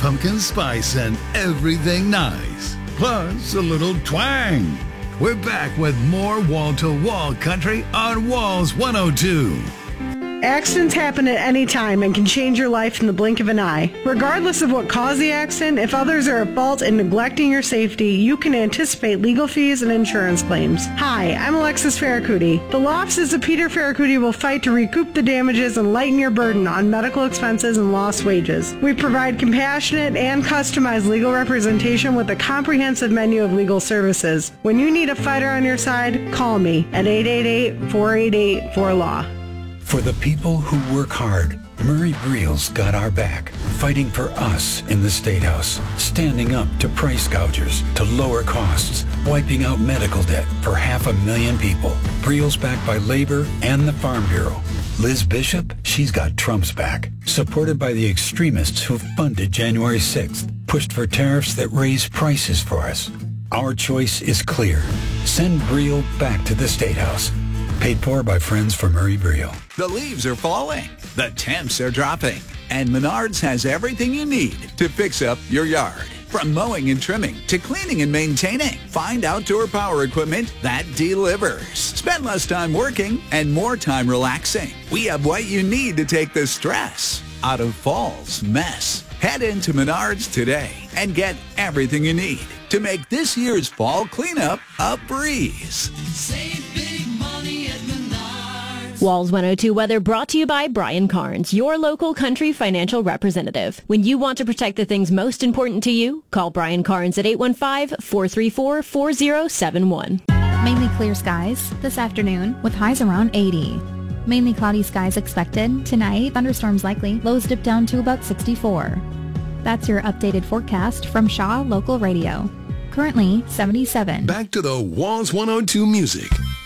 pumpkin spice and everything nice. Plus a little twang. We're back with more wall-to-wall country on Walls 102. Accidents happen at any time and can change your life in the blink of an eye. Regardless of what caused the accident, if others are at fault in neglecting your safety, you can anticipate legal fees and insurance claims. Hi, I'm Alexis Farracuti. The law offices of Peter Farracuti will fight to recoup the damages and lighten your burden on medical expenses and lost wages. We provide compassionate and customized legal representation with a comprehensive menu of legal services. When you need a fighter on your side, call me at 888-488-4LAW. For the people who work hard, Murray Briel's got our back, fighting for us in the State House, standing up to price gougers to lower costs, wiping out medical debt for 500,000 people. Briel's backed by Labor and the Farm Bureau. Liz Bishop, she's got Trump's back, supported by the extremists who funded January 6th, pushed for tariffs that raise prices for us. Our choice is clear. Send Briel back to the State House. Paid for by friends for Murray Briel. The leaves are falling. The temps are dropping. And Menards has everything you need to fix up your yard. From mowing and trimming to cleaning and maintaining. Find outdoor power equipment that delivers. Spend less time working and more time relaxing. We have what you need to take the stress out of fall's mess. Head into Menards today and get everything you need to make this year's fall cleanup a breeze. Save big money at Menards. Walls 102 weather brought to you by Brian Carnes, your local country financial representative. When you want to protect the things most important to you, call Brian Carnes at 815-434-4071. Mainly clear skies this afternoon with highs around 80. Mainly cloudy skies expected. Tonight, thunderstorms likely. Lows dip down to about 64. That's your updated forecast from Shaw Local Radio. Currently 77. Back to the Walls 102 music.